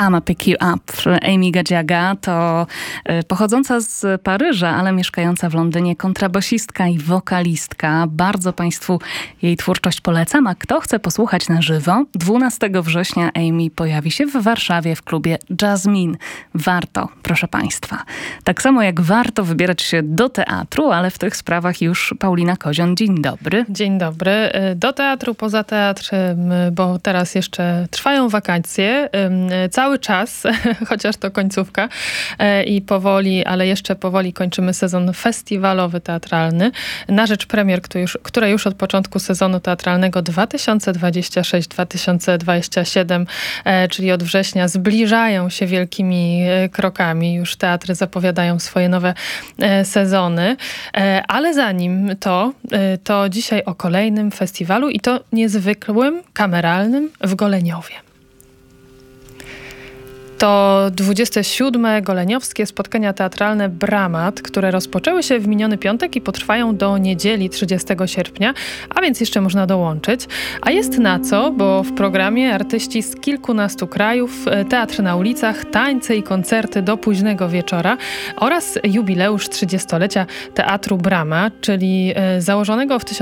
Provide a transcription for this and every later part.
I'ma Pick You Up. Amy Gadziaga to pochodząca z Paryża, ale mieszkająca w Londynie kontrabasistka i wokalistka. Bardzo Państwu jej twórczość polecam, a kto chce posłuchać na żywo, 12 września Amy pojawi się w Warszawie w klubie Jasmine. Warto, proszę Państwa. Tak samo jak warto wybierać się do teatru, ale w tych sprawach już Paulina Kozion. Dzień dobry. Dzień dobry. Do teatru, poza teatrem, bo teraz jeszcze trwają wakacje. Cały czas, chociaż to końcówka i powoli, ale jeszcze powoli kończymy sezon festiwalowy teatralny na rzecz premier, które już od początku sezonu teatralnego 2026-2027, czyli od września, zbliżają się wielkimi krokami. Już teatry zapowiadają swoje nowe sezony. Ale zanim to dzisiaj o kolejnym festiwalu i to niezwykłym, kameralnym w Goleniowie. To 27. goleniowskie spotkania teatralne Bramat, które rozpoczęły się w miniony piątek i potrwają do niedzieli 30 sierpnia, a więc jeszcze można dołączyć. A jest na co, bo w programie artyści z kilkunastu krajów, teatr na ulicach, tańce i koncerty do późnego wieczora oraz jubileusz 30-lecia Teatru Brama, czyli założonego w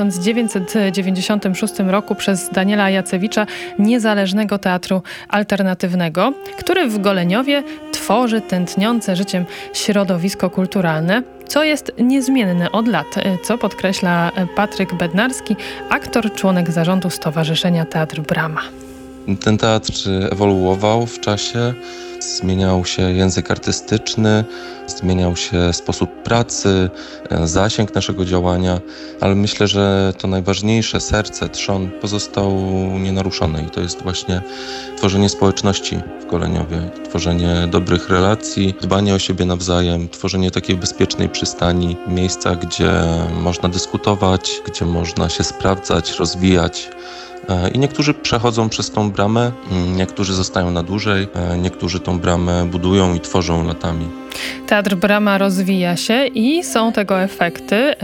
1996 roku przez Daniela Jacewicza niezależnego teatru alternatywnego, który w Goleniowie tworzy tętniące życiem środowisko kulturalne, co jest niezmienne od lat, co podkreśla Patryk Bednarski, aktor, członek zarządu Stowarzyszenia Teatr Brama. Ten teatr ewoluował w czasie, zmieniał się język artystyczny, zmieniał się sposób pracy, zasięg naszego działania, ale myślę, że to najważniejsze, serce, trzon pozostał nienaruszone i to jest właśnie tworzenie społeczności w Goleniowie, tworzenie dobrych relacji, dbanie o siebie nawzajem, tworzenie takiej bezpiecznej przystani, miejsca, gdzie można dyskutować, gdzie można się sprawdzać, rozwijać. I niektórzy przechodzą przez tą bramę, niektórzy zostają na dłużej, niektórzy tą bramę budują i tworzą latami. Teatr Brama rozwija się i są tego efekty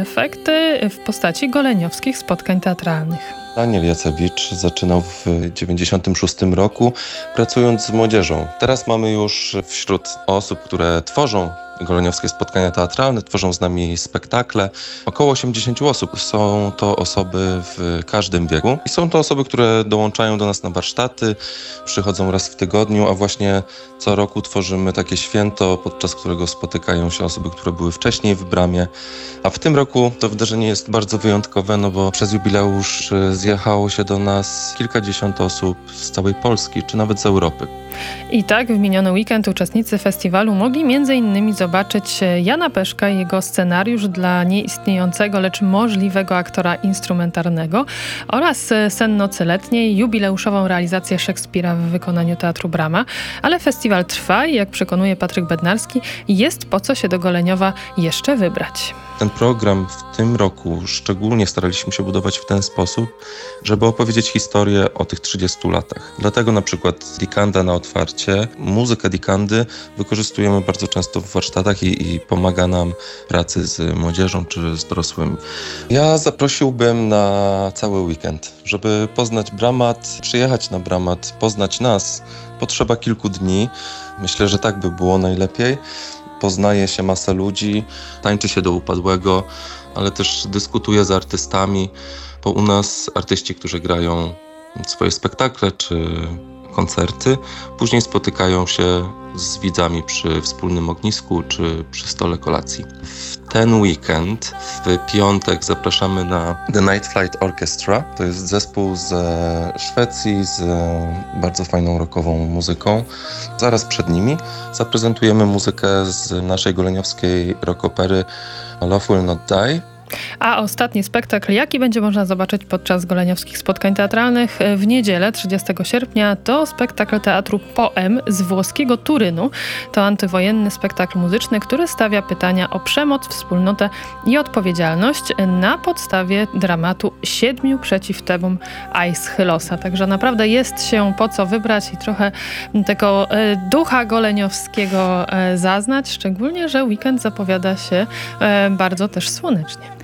w postaci goleniowskich spotkań teatralnych. Daniel Jacewicz zaczynał w 1996 roku, pracując z młodzieżą. Teraz mamy już wśród osób, które tworzą goleniowskie spotkania teatralne, tworzą z nami spektakle. Około 80 osób. Są to osoby w każdym wieku. I są to osoby, które dołączają do nas na warsztaty, przychodzą raz w tygodniu, a właśnie co roku tworzymy takie święto, podczas którego spotykają się osoby, które były wcześniej w Bramie. A w tym roku to wydarzenie jest bardzo wyjątkowe, no bo przez jubileusz zjechało się do nas kilkadziesiąt osób z całej Polski, czy nawet z Europy. I tak w miniony weekend uczestnicy festiwalu mogli m.in. zobaczyć Jana Peszka i jego scenariusz dla nieistniejącego, lecz możliwego aktora instrumentalnego oraz Sen nocy letniej, jubileuszową realizację Szekspira w wykonaniu Teatru Brama. Ale festiwal trwa i jak przekonuje Patryk Bednarski, jest po co się do Goleniowa jeszcze wybrać. Ten program w tym roku szczególnie staraliśmy się budować w ten sposób, żeby opowiedzieć historię o tych 30 latach. Dlatego na przykład Dikanda na otwarcie, muzykę Dikandy wykorzystujemy bardzo często w warsztatach i pomaga nam w pracy z młodzieżą czy z dorosłymi. Ja zaprosiłbym na cały weekend, żeby poznać Bramat, przyjechać na Bramat, poznać nas. Potrzeba kilku dni. Myślę, że tak by było najlepiej. Poznaje się masę ludzi, tańczy się do upadłego, ale też dyskutuje z artystami, bo u nas artyści, którzy grają swoje spektakle czy koncerty, później spotykają się z widzami przy wspólnym ognisku czy przy stole kolacji. W ten weekend, w piątek, zapraszamy na The Night Flight Orchestra. To jest zespół ze Szwecji z bardzo fajną rockową muzyką. Zaraz przed nimi zaprezentujemy muzykę z naszej goleniowskiej rockopery Love Will Not Die. A ostatni spektakl, jaki będzie można zobaczyć podczas goleniowskich spotkań teatralnych w niedzielę 30 sierpnia, to spektakl teatru Poem z włoskiego Turynu. To antywojenny spektakl muzyczny, który stawia pytania o przemoc, wspólnotę i odpowiedzialność na podstawie dramatu 7 przeciw Tebom Aeschylosa. Także naprawdę jest się po co wybrać i trochę tego ducha goleniowskiego zaznać, szczególnie, że weekend zapowiada się bardzo też słonecznie.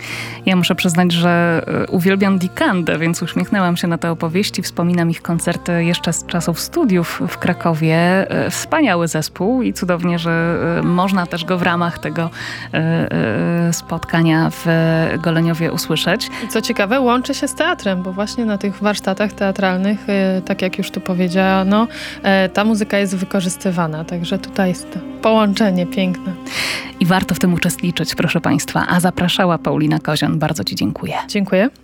Ja muszę przyznać, że uwielbiam Dikandę, więc uśmiechnęłam się na te opowieści. Wspominam ich koncerty jeszcze z czasów studiów w Krakowie. Wspaniały zespół i cudownie, że można też go w ramach tego spotkania w Goleniowie usłyszeć. Co ciekawe, łączy się z teatrem, bo właśnie na tych warsztatach teatralnych, tak jak już tu powiedziano, ta muzyka jest wykorzystywana. Także tutaj jest to połączenie piękne. I warto w tym uczestniczyć, proszę Państwa. A zapraszała Paulina Kozian. Bardzo Ci dziękuję. Dziękuję.